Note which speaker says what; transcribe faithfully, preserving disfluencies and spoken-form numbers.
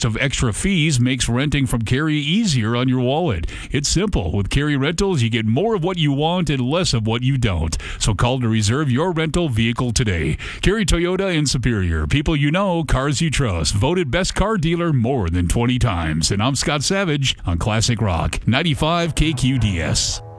Speaker 1: cost of extra fees makes renting from Carey easier on your wallet. It's simple. With Carey Rentals, you get more of what you want and less of what you don't. So call to reserve your rental vehicle today. Carey Toyota in Superior. People you know, cars you trust. Voted best car dealer more than twenty times. And I'm Scott Savage on Classic Rock ninety-five K Q D S.